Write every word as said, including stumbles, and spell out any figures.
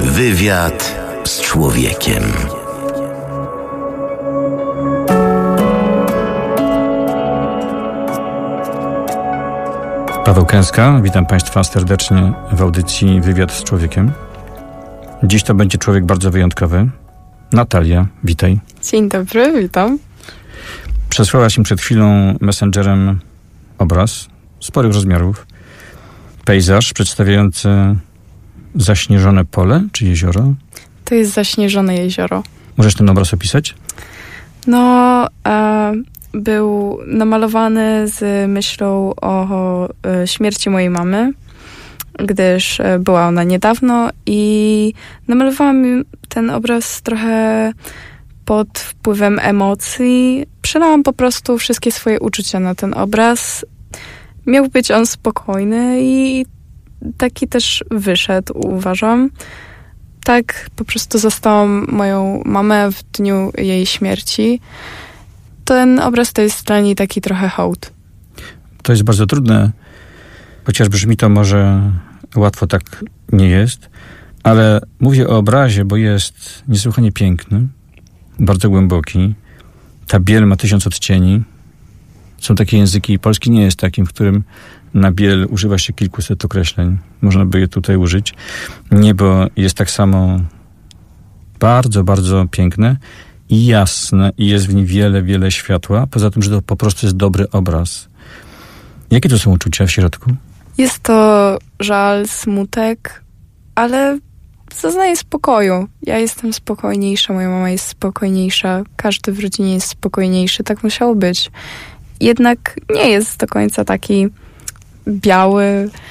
Wywiad z człowiekiem. Paweł Kęska, witam Państwa serdecznie w audycji Wywiad z człowiekiem. Dziś to będzie człowiek bardzo wyjątkowy. Natalia, witaj. Dzień dobry, witam. Przesłałaś mi przed chwilą messengerem obraz sporych rozmiarów. Pejzaż przedstawiający zaśnieżone pole czy jezioro. To jest zaśnieżone jezioro. Możesz ten obraz opisać? No, e, był namalowany z myślą o e, śmierci mojej mamy, gdyż e, była ona niedawno i namalowałam ten obraz trochę pod wpływem emocji. Przelałam po prostu wszystkie swoje uczucia na ten obraz. Miał być on spokojny i taki też wyszedł, uważam. Tak po prostu zastałam moją mamę w dniu jej śmierci. Ten obraz to jest dla niej taki trochę hołd. To jest bardzo trudne, chociaż brzmi to może łatwo, tak nie jest. Ale mówię o obrazie, bo jest niesłychanie piękny, bardzo głęboki. Ta biel ma tysiąc odcieni. Są takie języki, polski nie jest takim, w którym na biel używa się kilkuset określeń. Można by je tutaj użyć. Niebo jest tak samo bardzo, bardzo piękne i jasne i jest w nim wiele, wiele światła. Poza tym, że to po prostu jest dobry obraz. Jakie to są uczucia w środku? Jest to żal, smutek, ale zaznaję spokoju. Ja jestem spokojniejsza, moja mama jest spokojniejsza, każdy w rodzinie jest spokojniejszy. Tak musiało być. Jednak nie jest do końca taki biały,